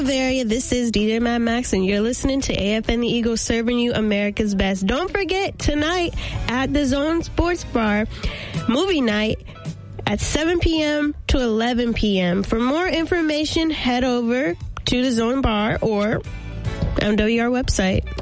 Bavaria. This is DJ Mad Max, and you're listening to AFN The Eagle, serving you America's best. Don't forget, tonight at the Zone Sports Bar, movie night at 7 p.m. to 11 p.m. For more information, head over to the Zone Bar or MWR website.